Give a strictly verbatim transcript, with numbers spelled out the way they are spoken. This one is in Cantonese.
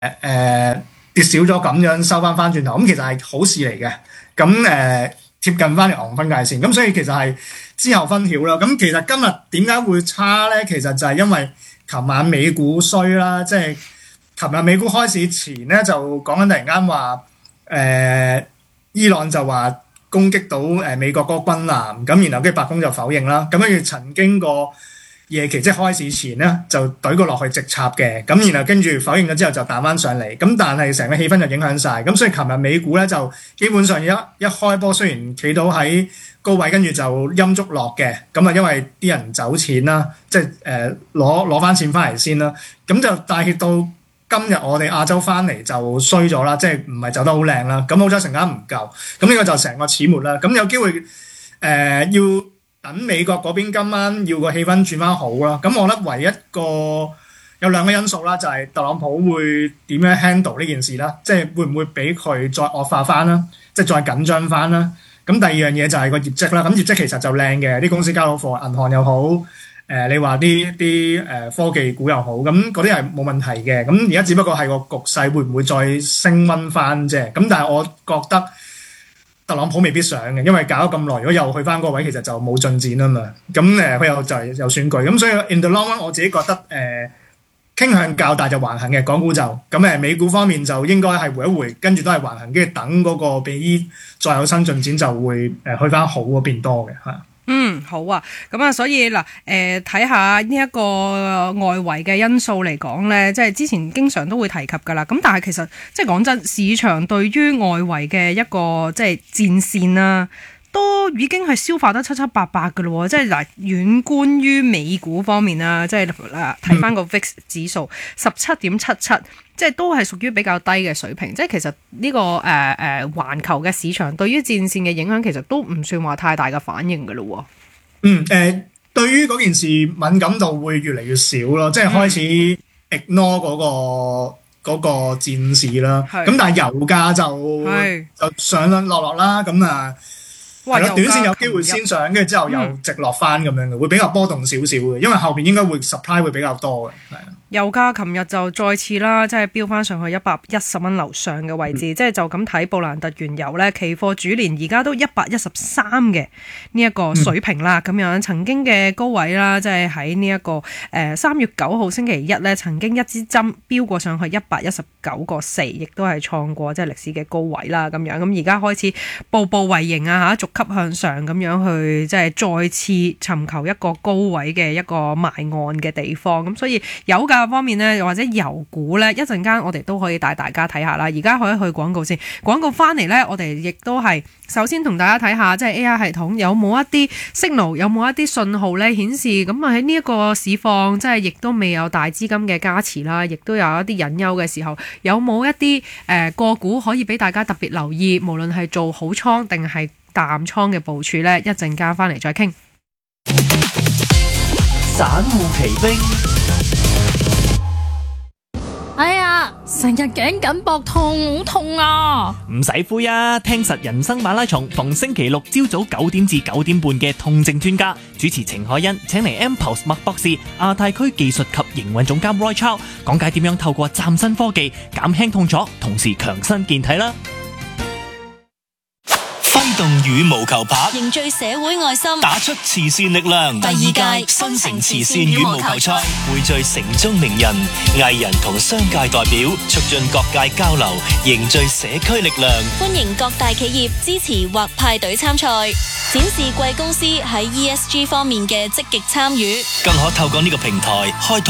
誒、呃、跌少咗咁樣收翻翻轉頭，咁其實係好事嚟嘅。咁誒、呃、貼近翻條牛熊分界線，咁所以其實係之後分曉啦。咁其實今日點解會差咧？其實就係因為琴晚美股衰啦，即係琴日美股開市前咧就講緊突然間話誒伊朗就話攻擊到誒美國嗰個軍艦，咁然後跟住白宮就否認啦。咁跟住曾經個夜期即係開市前咧就懟過落去直插嘅，咁然後跟住否認咗之後就彈翻上嚟，咁但係成個氣氛就影響晒，咁所以琴日美股咧就基本上一一開波雖然企到喺高位，跟住就陰燭落嘅，咁啊因為啲人走錢啦，即係誒攞攞翻錢翻嚟先啦，咁就帶挈到今日我哋亞洲翻嚟就衰咗啦，即係唔係走得好靚啦，咁好彩成間唔夠，咁呢個就成個始末啦，咁有機會誒、呃、要等美國嗰邊今晚要個氣氛轉翻好啦，咁我覺得唯一個有兩個因素啦，就係、是、特朗普會點樣 handle 呢件事啦，即係會唔會俾佢再惡化翻啦，即係再緊張翻啦。咁第二樣嘢就係個業績啦，咁業績其實就靚嘅，啲公司交到貨，銀行又好，誒、呃、你話啲啲誒科技股又好，咁嗰啲係冇問題嘅。咁而家只不過係個局勢會唔會再升溫翻啫？咁但係我覺得特朗普未必想嘅，因為搞咗咁耐，如果又去翻嗰個位，其實就冇進展啊嘛。咁誒佢又就係有選舉，咁所以 in the long run 我自己覺得誒、呃、傾向較大就橫行嘅，港股就咁誒美股方面就應該係回一回，跟住都係橫行，跟住等嗰個比再有新進展就會誒去翻好嗰邊多嘅嚇。 嗯，好啊，咁啊，所以嗱，誒睇下呢一個外圍嘅因素嚟講咧，即係之前經常都會提及噶啦。咁但係其實即係講真，市場對於外圍嘅一個即係戰線啦，都已經係消化得七七八八嘅咯。即係嗱，遠觀於美股方面啦，即係嗱睇翻個 V I X 指數十七點七七。即係都係屬於比較低嘅水平，即係其實呢、這個誒誒環球嘅市場對於戰線嘅影響，其實都唔算話太大嘅反應嘅咯。 嗯誒、呃，對於嗰件事敏感度會越嚟越少咯，即係開始 ignore 嗰、那個嗰、那個戰事啦。咁但係油價就就上落落啦，咁啊係咯，短線有機會先上，跟住之後又直落翻咁樣嘅，會比較波動少少嘅，因為後邊應該會 supply 會比較多嘅，係啊。 油價琴日就再次啦，即係飆翻上去一百一十蚊樓上嘅位置，嗯、即係就咁睇布蘭特原油咧，期貨主年而家都一百一十三嘅呢一個水平啦，咁、嗯、樣曾經嘅高位啦，即係喺呢一個誒三月九號星期一咧，曾經一支針飆過上去一百一十九個四，亦都係創過即係歷史嘅高位啦，咁樣咁而家開始步步為營啊嚇，逐級向上咁樣去即係再次尋求一個高位嘅一個埋岸嘅地方，咁所以油價方面呢，或者油股呢，一陣間我哋都可以帶大家睇下啦。而家可以去廣告先，廣告翻嚟呢，我哋亦都係首先同大家睇下，即係 A I 系統有冇一啲 signal， 有冇一啲信號呢顯示咁啊喺呢一個市況，即係亦都未有大資金嘅加持啦，亦都有一啲隱憂嘅時候，有冇一啲誒個股可以俾大家特別留意，無論係做好倉定係淡倉嘅部署呢？一陣間翻嚟再傾。 散戶奇兵。 哎呀，成日頸緊膊痛，好痛啊！ 唔使灰啊，聽實人生馬拉松，逢星期六朝早九點至九點半嘅痛症專家主持程海欣，請嚟 M-Pulse 麥博士、亞太區技術及營運總監 Roy Chow 講解點樣透過嶄新科技減輕痛楚，同時強身健體啦！揮動羽毛球拍， 凝聚社會愛心， 打出慈善力量。 第二屆新城慈善羽毛球賽匯聚城中名人、藝人同商界代表，促進各界交流，凝聚社區力量。 歡迎各大企業支持或派隊參賽，展示貴公司喺 E S G 方面嘅積極參與， 更可透過呢個平台開拓